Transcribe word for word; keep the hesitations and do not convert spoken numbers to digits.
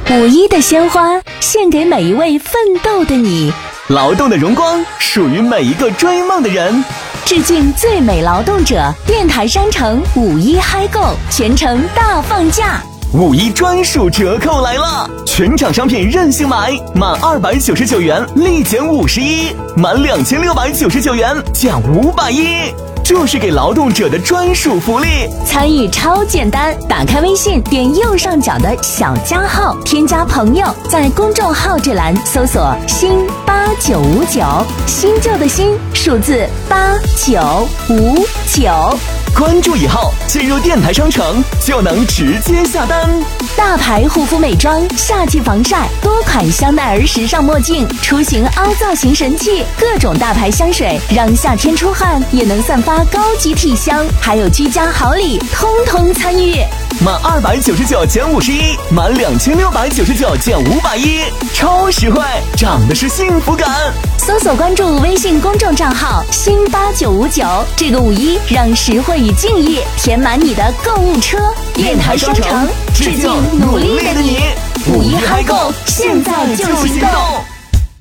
五一的鲜花献给每一位奋斗的你， 劳动的荣光属于每一个追梦的人。 致敬最美劳动者，电台商城五一嗨购，全程大放价， 五一专属折扣来了！全场商品任性买，满二百九十九元立减五十一，满两千六百九十九元减五百一。这是给劳动者的专属福利， 参与超简单，打开微信，点右上角的小加号，添加朋友，在公众号这栏搜索新八九五九，新旧的新，数字八九五九， 关注以后进入电台商城就能直接下单。 大牌护肤美妆，夏季防晒，多款香奈儿时尚墨镜，出行凹造型神器，各种大牌香水，让夏天出汗也能散发高级体香，还有居家好礼，通通参与。 满二百九十九减五十一，满两千六百九十九减五百一，超实惠，长的是幸福感。 搜索关注微信公众账号新八九五九，这个五一让实惠与敬意填满你的购物车。电台商城致敬努力的你，五一嗨购，现在就行动。